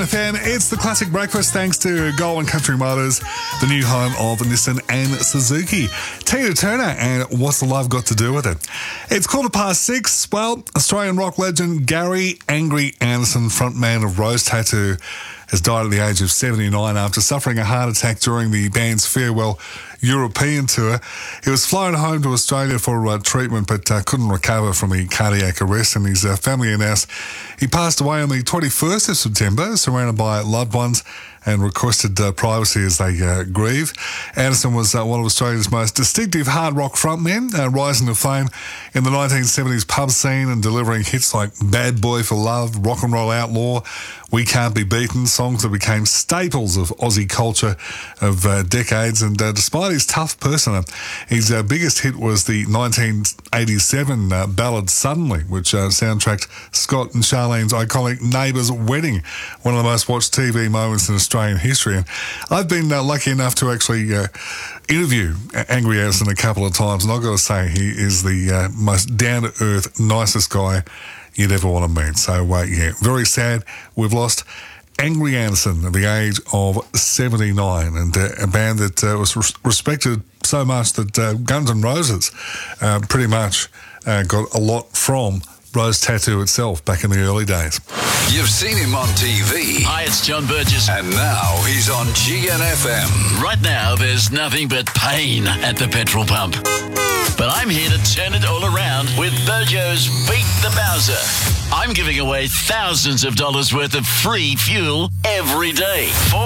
FM, it's the classic breakfast thanks to Goldwyn Country Motors, the new home of Nissan and Suzuki. Tina Turner and What's the Love Got to Do with It? It's 6:15. Well, Australian rock legend Gary Angry Anderson, frontman of Rose Tattoo, has died at the age of 79 after suffering a heart attack during the band's farewell European tour. He was flown home to Australia for treatment but couldn't recover from the cardiac arrest, and his family announced he passed away on the 21st of September, surrounded by loved ones, and requested privacy as they grieve. Anderson was one of Australia's most distinctive hard rock frontmen, rising to fame in the 1970s pub scene and delivering hits like Bad Boy for Love, Rock and Roll Outlaw, We Can't Be Beaten, songs that became staples of Aussie culture of decades. And despite his tough persona, his biggest hit was the 1987 ballad Suddenly, which soundtracked Scott and Charlene's iconic Neighbours wedding, one of the most watched TV moments in Australian history. And I've been lucky enough to actually interview Angry Anderson a couple of times, and I've got to say he is the most down-to-earth, nicest guy you'd ever want to meet. So, yeah, very sad. We've lost Angry Anderson at the age of 79, and a band that was respected so much that Guns N' Roses pretty much got a lot from Rose Tattoo itself back in the early days. You've seen him on TV. Hi, it's John Burgess. And now he's on GNFM. Right now, there's nothing but pain at the petrol pump. But I'm here to turn it all around with Burjo's Beat the Bowser. I'm giving away thousands of dollars worth of free fuel every day.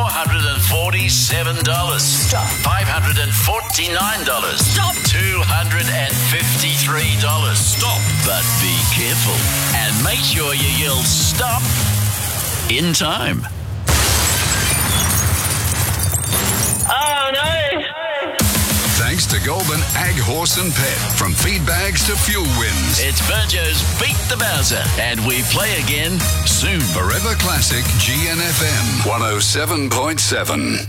$447. Stop. $549. Stop. $253. Stop. But be careful and make sure you yell stop in time. Oh, no. Thanks to Goulburn Ag Horse and Pet. From feed bags to fuel wins. It's Burjo's Beat the Bowser, and we play again soon. Forever Classic GNFM 107.7.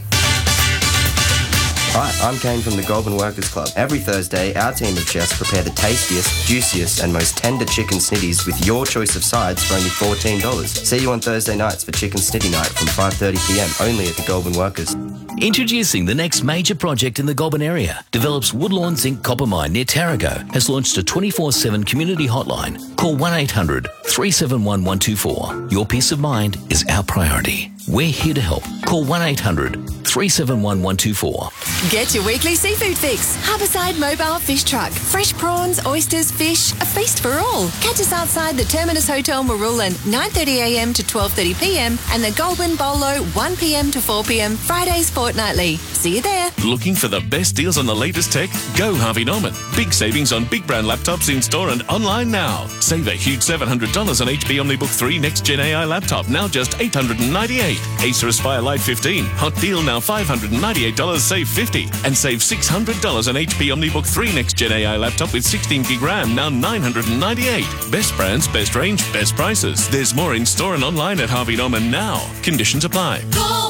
Hi, I'm Kane from the Goulburn Workers Club. Every Thursday, our team of chefs prepare the tastiest, juiciest and most tender chicken snitties with your choice of sides for only $14. See you on Thursday nights for Chicken Snitty Night from 5:30pm, only at the Goulburn Workers. Introducing the next major project in the Goulburn area. Develops Woodlawn Zinc Copper Mine near Tarago. Has launched a 24/7 community hotline. Call 1-800-371-124. Your peace of mind is our priority. We're here to help. Call 1-800-371-124. Get your weekly seafood fix. Harbourside Mobile Fish Truck. Fresh prawns, oysters, fish, a feast for all. Catch us outside the Terminus Hotel Marulan, 9:30am to 12:30pm, and the Goulburn Bolo, 1pm to 4pm, Fridays fortnightly. See you there. Looking for the best deals on the latest tech? Go Harvey Norman. Big savings on big brand laptops in store and online now. Save a huge $700 on HP OmniBook 3 Next Gen AI laptop, now just $898. Acer Aspire Lite 15, hot deal now $598, save $50. And save $600 on HP OmniBook 3 Next Gen AI laptop with 16 gig RAM, now $998. Best brands, best range, best prices. There's more in store and online at Harvey Norman now. Conditions apply.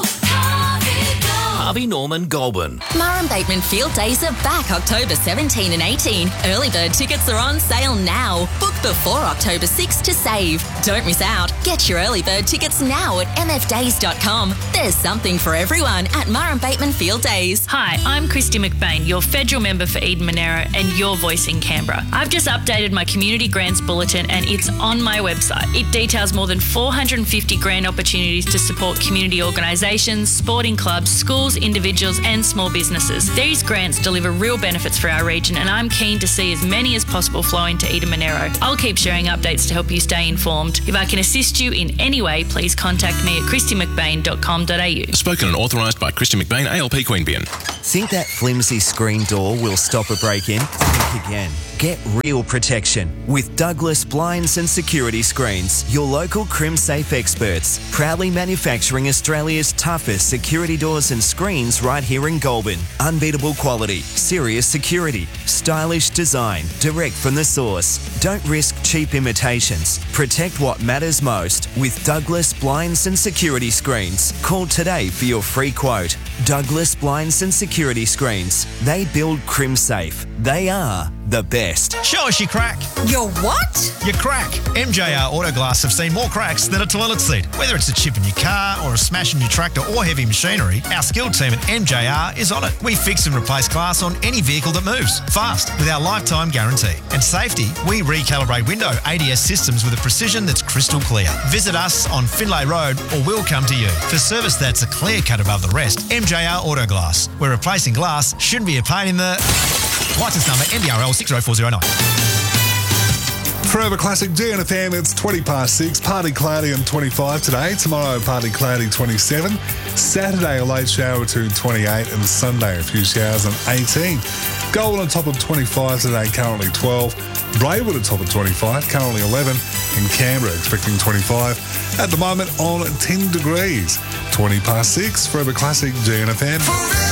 Harvey Norman Goulburn. Murrum Bateman Field Days are back October 17 and 18. Early bird tickets are on sale now. Book before October 6 to save. Don't miss out. Get your early bird tickets now at mfdays.com. There's something for everyone at Murrum Bateman Field Days. Hi, I'm Christy McBain, your federal member for Eden Monaro and your voice in Canberra. I've just updated my Community Grants Bulletin and it's on my website. It details more than 450 grant opportunities to support community organisations, sporting clubs, schools, individuals and small businesses. These grants deliver real benefits for our region and I'm keen to see as many as possible flow into Eden Monaro. I'll keep sharing updates to help you stay informed. If I can assist you in any way, please contact me at christymcbain.com.au. Spoken and authorised by Christy McBain, ALP Queanbeyan. Think that flimsy screen door will stop a break-in? Think again. Get real protection with Douglas Blinds and Security Screens, your local CrimSafe experts, proudly manufacturing Australia's toughest security doors and screens right here in Goulburn. Unbeatable quality, serious security, stylish design, direct from the source. Don't risk cheap imitations. Protect what matters most with Douglas Blinds and Security Screens. Call today for your free quote. Douglas Blinds and Security Screens. They build CrimSafe. They are the best. Show us your crack. Your what? Your crack. MJR Autoglass have seen more cracks than a toilet seat. Whether it's a chip in your car or a smash in your tractor or heavy machinery, our skilled team at MJR is on it. We fix and replace glass on any vehicle that moves, fast, with our lifetime guarantee. And safety, we recalibrate window ADS systems with a precision that's crystal clear. Visit us on Finlay Road or we'll come to you. For service that's a clear cut above the rest, MJR Autoglass, where replacing glass shouldn't be a pain in the... Licence number MBRL 60409. Forever Classic GNFM, it's 20 past 6. Partly cloudy and 25 today. Tomorrow, partly cloudy 27. Saturday, a late shower to 28. And Sunday, a few showers and 18. Gold on top of 25 today, currently 12. Braidwood on top of 25, currently 11. And Canberra expecting 25. At the moment on 10 degrees. 20 past 6. Forever Classic GNFM.